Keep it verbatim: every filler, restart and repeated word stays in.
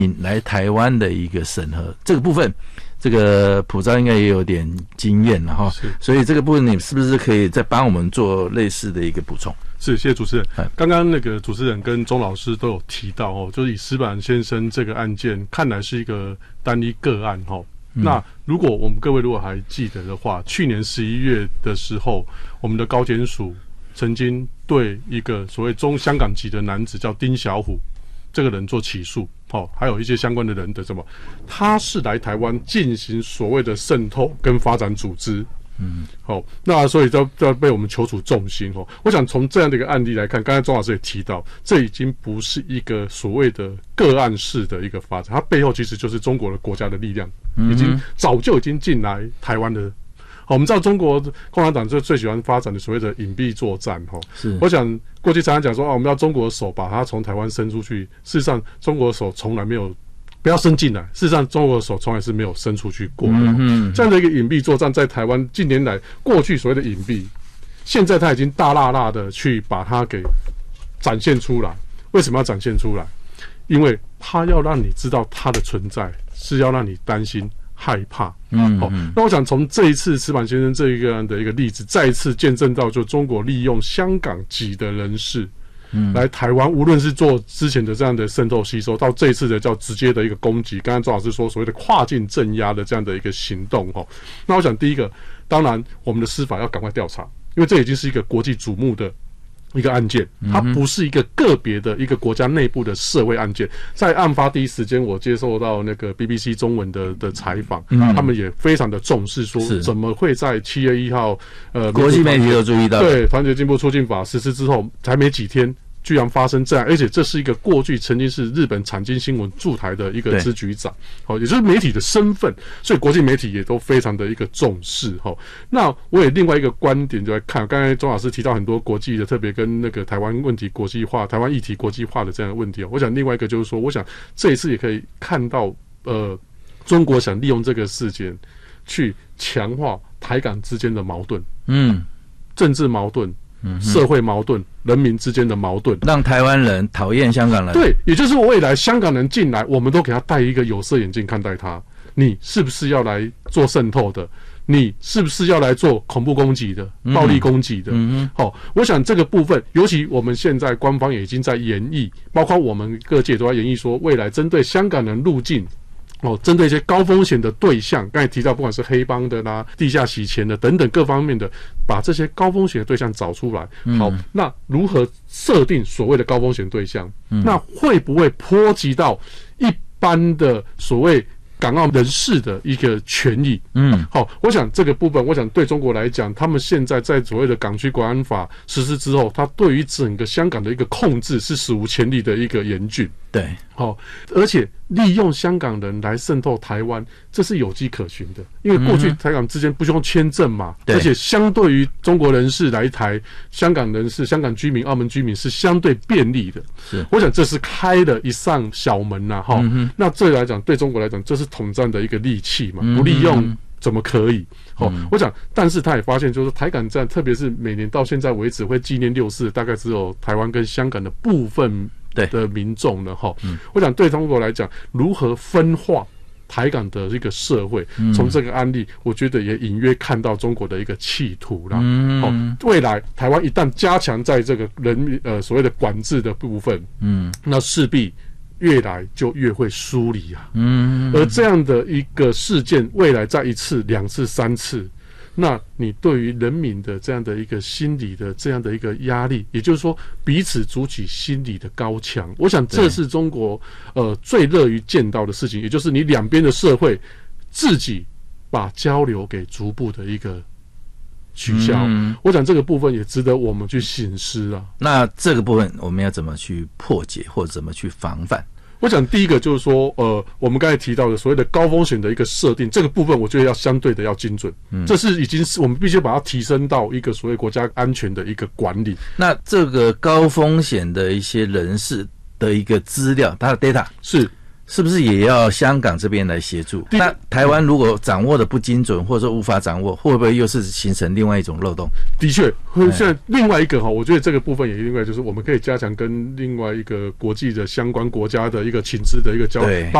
来台湾的一个审核，这个部分这个普照应该也有点经验了哈，所以这个部分你是不是可以再帮我们做类似的一个补充？ 是，谢谢主持人。刚刚那个主持人跟钟老师都有提到哦，就是以石板先生这个案件，看来是一个单一个案哈。嗯、那如果我们各位如果还记得的话，去年十一月的时候，我们的高检署曾经对一个所谓中香港籍的男子叫丁小虎这个人做起诉，哦，还有一些相关的人的什么，他是来台湾进行所谓的渗透跟发展组织。嗯，好、哦，那所以就要被我们求处重刑哦。我想从这样的一个案例来看，刚才钟老师也提到，这已经不是一个所谓的个案式的一个发展，它背后其实就是中国的国家的力量，已经早就已经进来台湾的。好，我们知道中国共产党就最喜欢发展的所谓的隐蔽作战哈。是，我想过去常常讲说啊，我们要中国的手把它从台湾伸出去，事实上中国的手从来没有。不要伸进来，事实上中国的手从来是没有伸出去过的。嗯嗯，这样的一个隐蔽作战在台湾近年来，过去所谓的隐蔽，现在他已经大辣辣的去把它给展现出来。为什么要展现出来？因为他要让你知道它的存在，是要让你担心害怕。嗯，好、哦，那我想从这一次石板先生这一个的一个例子，再一次见证到，就中国利用香港籍的人士。嗯，来台湾，无论是做之前的这样的渗透吸收，到这一次的叫直接的一个攻击，刚刚周老师说所谓的跨境镇压的这样的一个行动哈。那我想第一个，当然我们的司法要赶快调查，因为这已经是一个国际瞩目的一个案件，它不是一个个别的一个国家内部的社会案件。在案发第一时间，我接受到那个 B B C 中文的的采访，嗯、他们也非常的重视，说怎么会在七月一号，呃， 国际媒体都注意到， 对，团结进步促进法实施之后，才没几天。居然发生这样，而且这是一个过去曾经是日本产经新闻驻台的一个支局长，好，也就是媒体的身份，所以国际媒体也都非常的一个重视哈。那我也另外一个观点就来看，刚才钟老师提到很多国际的，特别跟那个台湾问题国际化、台湾议题国际化的这样的问题，我想另外一个就是说，我想这一次也可以看到，呃，中国想利用这个事件去强化台港之间的矛盾，嗯，政治矛盾。嗯、社会矛盾、人民之间的矛盾， 让台湾人讨厌香港人。 对，也就是未来香港人进来，我们都给他戴一个有色眼镜看待他。你是不是要来做渗透的？你是不是要来做恐怖攻击的、暴力攻击的？嗯好、哦，我想这个部分，尤其我们现在官方也已经在研议，包括我们各界都在研议说，未来针对香港人入境。哦，针对一些高风险的对象，刚才提到，不管是黑帮的啦、地下洗钱的等等各方面的，把这些高风险的对象找出来。嗯、好，那如何设定所谓的高风险对象？嗯、那会不会波及到一般的所谓港澳人士的一个权益？嗯，好，我想这个部分，我想对中国来讲，他们现在在所谓的港区国安法实施之后，它对于整个香港的一个控制是史无前例的一个严峻。 对， 好、哦，而且利用香港人来渗透台湾，这是有迹可循的。因为过去台港之间不用签证嘛，嗯、而且相对于中国人士来台，香港人士、香港居民、澳门居民是相对便利的。是，我想这是开了一扇小门呐、啊，哈、嗯。那这来讲，对中国来讲，这是统战的一个利器嘛，不利用怎么可以？好、哦，嗯、我想，但是他也发现，就是台港战，特别是每年到现在为止会纪念六四，大概只有台湾跟香港的部分。对的民众呢，哈、嗯，我想对中国来讲，如何分化台港的这个社会，从、嗯、这个案例，我觉得也隐约看到中国的一个企图啦。嗯，哦，未来台湾一旦加强在这个人呃所谓的管制的部分，嗯，那势必越来就越会疏离啊。嗯，而这样的一个事件，未来再一次、两次、三次。那你对于人民的这样的一个心理的这样的一个压力，也就是说彼此筑起心理的高墙，我想这是中国呃最乐于见到的事情，也就是你两边的社会自己把交流给逐步的一个取消。嗯、我想这个部分也值得我们去省思啊。 那这个部分我们要怎么去破解，或者怎么去防范？ 我想第一个就是说，呃，我们刚才提到的所谓的高风险的一个设定，这个部分我觉得要相对的要精准，嗯，这是已经是我们必须把它提升到一个所谓国家安全的一个管理。 那这个高风险的一些人士的一个资料，它的 data 是是不是也要香港这边来协助？那台湾如果掌握的不精准，或者说无法掌握，会不会又是形成另外一种漏洞？ 的确，会现在另外一个哈，我觉得这个部分也另外就是我们可以加强跟另外一个国际的相关国家的一个情资的一个交流。